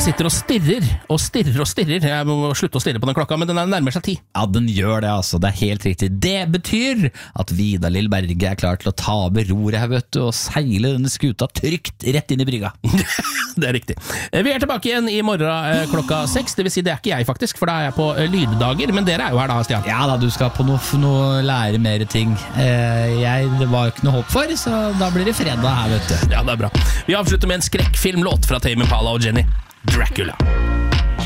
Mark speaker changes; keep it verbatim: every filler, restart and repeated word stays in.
Speaker 1: Jeg sitter og stirrer og stirrer og stirrer. Jeg må slutte å stirre på den klokka, men den er nærmer seg ti.
Speaker 2: Ja, den gjør det, altså. Det er helt riktig. Det betyr at Vidar-Lill Berge er klar til å ta over roret her, vet du, og seile denne skuta trygt rett inn i brygga.
Speaker 1: Det er riktig. Vi er tilbake igjen i morgen klokka seks. Det vil si, det er ikke jeg faktisk, for da er jeg på lyddager, men dere er jo her da, Stian.
Speaker 2: Ja da, du skal på noe, noe lære mer ting. Eh, jeg, det var jo ikke noe håp for, så da blir det fredag her, vet du.
Speaker 1: Ja, det er bra. Vi avslutter med en skrekkfilmlåt fra Tame Impala og Jenny. Dracula.